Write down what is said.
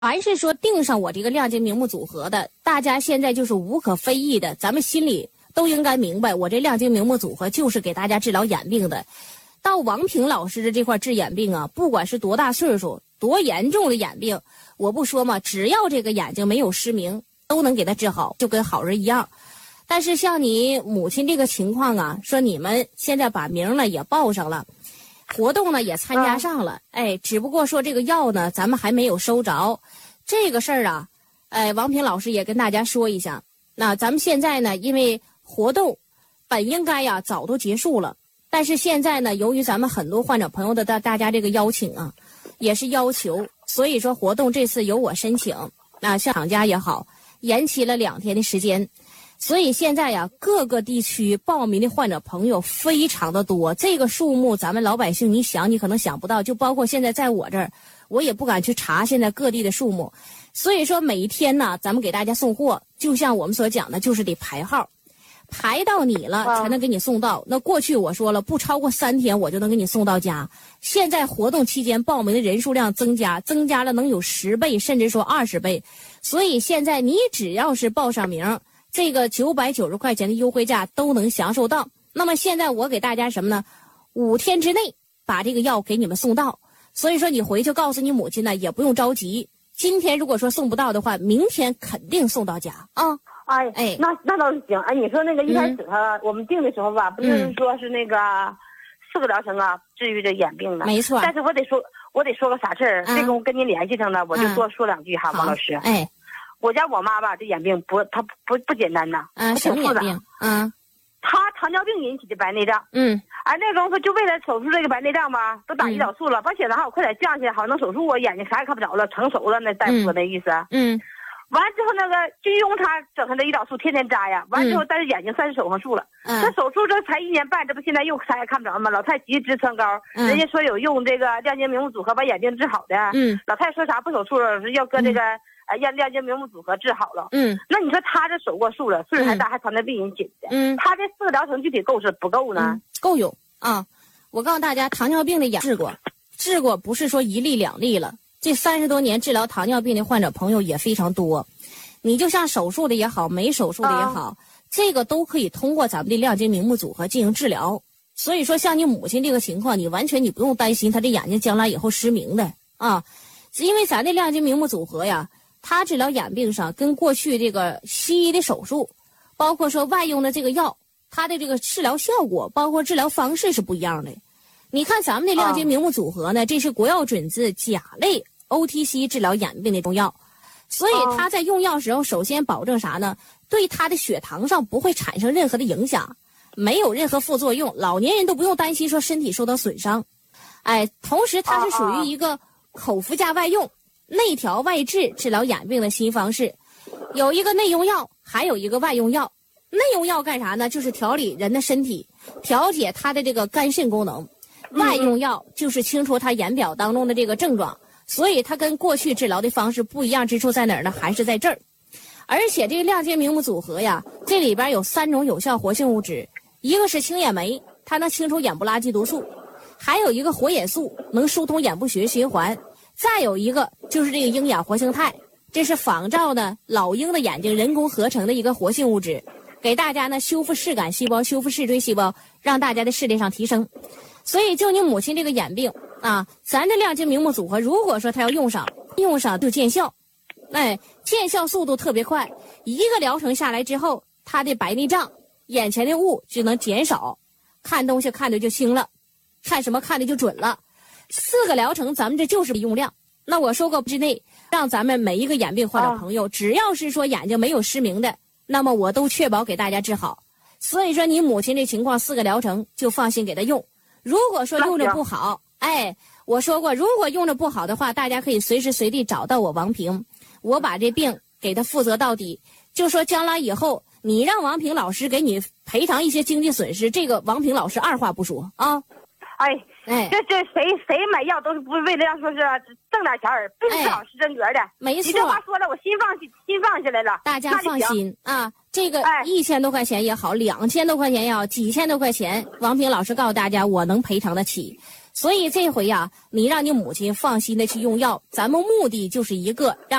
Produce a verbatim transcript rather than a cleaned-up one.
凡是说定上我这个亮晶明目组合的，大家现在就是无可非议的，咱们心里都应该明白，我这亮晶明目组合就是给大家治疗眼病的。到王平老师的这块治眼病啊，不管是多大岁数、多严重的眼病，我不说嘛，只要这个眼睛没有失明，都能给他治好，就跟好人一样。但是像你母亲这个情况啊，说你们现在把名呢也报上了，活动呢也参加上了，哎，只不过说这个药呢，咱们还没有收着。这个事儿啊，哎，王平老师也跟大家说一下。那咱们现在呢，因为活动本应该呀早都结束了，但是现在呢，由于咱们很多患者朋友的大大家这个邀请啊，也是要求，所以说活动这次由我申请，那像厂家也好，延期了两天的时间。所以现在呀，各个地区报名的患者朋友非常的多，这个数目咱们老百姓你想你可能想不到，就包括现在在我这儿，我也不敢去查现在各地的数目。所以说每一天呢，咱们给大家送货，就像我们所讲的，就是得排号，排到你了才能给你送到。那过去我说了，不超过三天我就能给你送到家。现在活动期间报名的人数量增加，增加了能有十倍，甚至说二十倍。所以现在你只要是报上名，这个九百九十块钱的优惠价都能享受到。那么现在我给大家什么呢？五天之内把这个药给你们送到。所以说你回去告诉你母亲呢，也不用着急。今天如果说送不到的话，明天肯定送到家啊。 哎哎，那那倒是行。哎，你说那个一开始他、嗯、我们定的时候吧，不是说是那个四个疗程啊，治愈这眼病的。 没错。 但是我得说，我得说个啥事儿，这个我跟您联系上了，我就多说两句哈，王老师。 哎。 我家我妈吧，这眼病不，她不不简单呐， 嗯，什么眼病？嗯， 她糖尿病引起的白内障。 嗯， 哎，那功夫就为了手术这个白内障吧，都打胰岛素了，把血糖好快点降下来，好能手术，我眼睛啥也看不着了，成熟了，那大夫说那意思。 嗯， 完之后那个就用她整上这胰岛素，天天扎呀。完之后，但是眼睛算是手上术了。嗯，这手术这才一年半，这不现在又啥也看不着吗？老太急直蹿高，嗯、人家说有用这个亮晶明目组合把眼睛治好的。嗯，老太说啥不手术了，要搁这个。嗯哎，让亮晶明目组合治好了。嗯，那你说他这手过术了，岁数还大，嗯、还糖尿病引起的。嗯，他这四个疗程具体够是不够呢？ 嗯、够用啊！我告诉大家，糖尿病的眼治过，治过不是说一例两例了。这三十多年治疗糖尿病的患者朋友也非常多。你就像手术的也好，没手术的也好，啊、这个都可以通过咱们的亮晶明目组合进行治疗。所以说，像你母亲这个情况，你完全你不用担心她这眼睛将来以后失明的啊，因为咱的亮晶明目组合呀。它治疗眼病上跟过去这个西医的手术，包括说外用的这个药，它的这个治疗效果，包括治疗方式是不一样的。你看咱们的亮晶明目组合呢，这是国药准字甲类 O T C 治疗眼病的中药，所以它在用药时候，首先保证啥呢？对它的血糖上不会产生任何的影响，没有任何副作用，老年人都不用担心说身体受到损伤。哎，同时它是属于一个口服加外用。内调外治治疗眼病的新方式，有一个内用药，还有一个外用药。内用药干啥呢？就是调理人的身体，调节他的这个肝肾功能。外用药就是清除他眼表当中的这个症状。所以它跟过去治疗的方式不一样之处在哪儿呢？还是在这儿。而且这个亮晶明目组合呀，这里边有三种有效活性物质，一个是青眼酶，它能清除眼部垃圾毒素；还有一个活眼素，能疏通眼部血液循环。再有一个就是这个鹰眼活性肽，这是仿照呢老鹰的眼睛人工合成的一个活性物质，给大家呢修复视杆细胞、修复视锥细胞，让大家的视力上提升。所以就你母亲这个眼病啊，咱这亮晶明目组合，如果说它要用上，用上就见效，哎，见效速度特别快，一个疗程下来之后，它的白内障、眼前的雾就能减少，看东西看的就清了，看什么看的就准了。四个疗程，咱们这就是用量。那我说过之内，让咱们每一个眼病患者朋友，只要是说眼睛没有失明的，那么我都确保给大家治好。所以说你母亲这情况，四个疗程就放心给她用。如果说用着不好，哎，我说过，如果用着不好的话，大家可以随时随地找到我王平，我把这病给他负责到底。就说将来以后，你让王平老师给你赔偿一些经济损失，这个王平老师二话不说啊。 哎哎，这这谁谁买药都是不为了让说是挣点钱儿，不是好是真格的。 没错， 你这话说了，我心放心放下来了。 大家放心啊，这个一千多块钱也好，两千多块钱也好，几千多块钱，王平老师告诉大家，我能赔偿得起。 所以这回呀、啊，你让你母亲放心的去用药，咱们目的就是一个让。